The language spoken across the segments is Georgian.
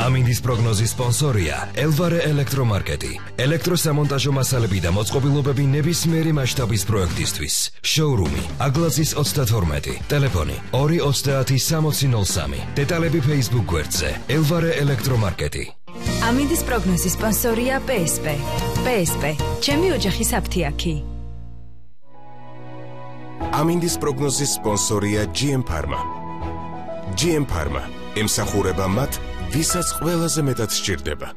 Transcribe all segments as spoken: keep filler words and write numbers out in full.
ამინდის პროგნოზის სპონსორია ელვარე ელექტრომარკეტი. ელექტროსამონტაჟო მასალები და მოწყობილობები ნებისმიერი მასშტაბის პროექტისთვის. შოურუმი აგლაზის ოცდათორმეტი, ტელეფონი ორი ოცდაათი სამოცი ნოლ სამი. დეტალები Facebook გვერდზე ელვარე ელექტრომარკეტი. ამინდის პროგნოზის სპონსორია პე ეს პე. პე ეს პე, ჩემი ოჯახის აფთიაქი. ამინდის პროგნოზის სპონსორია ჯი ემ Pharma. ჯი ემ Pharma ემსახურება მათ, ვისაც ყველაზე მეტად სჭირდება.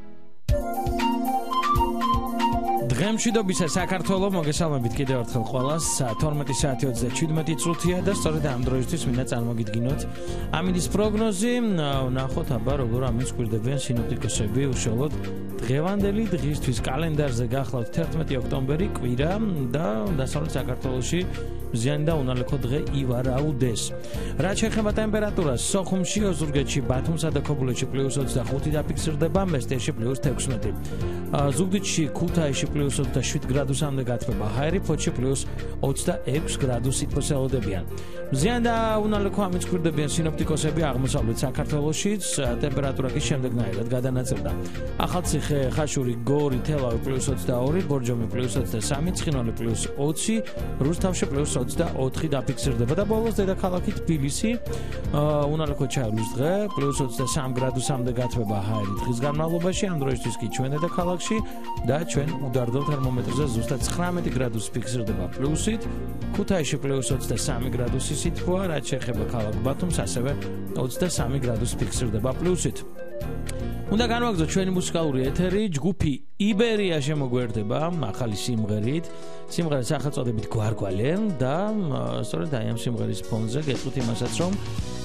დღემშვიდობისა საქართველო, მოგესალმებით კიდევ ერთხელ ყველას. თორმეტი საათი ოცდაჩვიდმეტი წუთია და სწორედ ამ დროისთვის მინდა წარმოგიდგინოთ ამინდის პროგნოზი. ვნახოთ აბა როგორ ამის გვირდებიან სინოპტიკოსები. უშუალოდ დღევანდელი დღისთვის კალენდარზე გახლავთ თერთმეტი ოქტომბერი, კვირა და დასავლეთ საქართველოში მზიანი და უნალექო დღე ივარაუდეს. რაც შეეხება ტემპერატურას, სოხუმში, ოზურგეთში, ბათუმსა და ქობულეთში პლუს ოცდახუთი დაფიქსირდება, მესტიაში პლუს თექვსმეტი. ზუგდიდში, ქუთაისში პლუს ოცდაშვიდ გრადუსამდე გათბება, ჰაერი ფოთში პლუს ოცდაექვსი გრადუსით მოსალოდებიან. მზიანი და უნალექო ამით გვირდებიან სინოპტიკოსები აღმოსავლეთ საქართველოშიც, ტემპერატურა კი შემდეგნაირად გადანაწილდა. ახალციხე, ხაშური, გორი, თელავი პლუს ოცდაორი, ბორჯომი პლუს ოცდასამი, ცხინვალი პლუს ოცი, რუსთავში პლუს ოცდაოთხი დაფიქსირდება და ბოლოს დედაქალაქი თბილისი უნალექო ჩაივლის დღე პლუს ოცდასამი გრადუსამდე გათბება, ჰაერი დღის განმავლობაში. ამ დროისთვის კი ჩვენ დედაქალაქში და ჩვენ უდარდო თერმომეტრზე ზუსტად ცხრამეტი გრადუსი ფიქსირდება პლუსით, ქუთაისში პლუს ოცდასამი გრადუსი სითბოა, რაც შეეხება ქალაქ ბათუმს, ასევე ოცდასამი გრადუსი ფიქსირდება პლუსით. უნდა განვაგრძოთ ჩვენი მუსიკალური ეთერი, ჯგუფი იბერია შემოგვერდება ახალი სიმღერით, სიმღერის სახელწოდებით გვარგვალე და სწორედ აი ამ სიმღერის ფონზე გეტყვით იმასაც, რომ